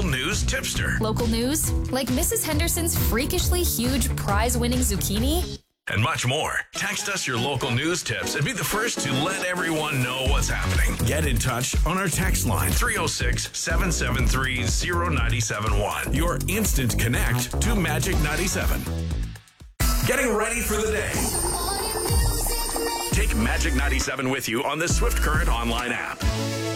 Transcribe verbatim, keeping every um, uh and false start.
news tipster. Local news, like Missus Henderson's freakishly huge prize-winning zucchini. And much more. Text us your local news tips and be the first to let everyone know what's happening. Get in touch on our text line, three oh six, seven seven three, oh nine seven one. Your instant connect to Magic ninety-seven. Getting ready for the day. Take Magic ninety-seven with you on the Swift Current online app.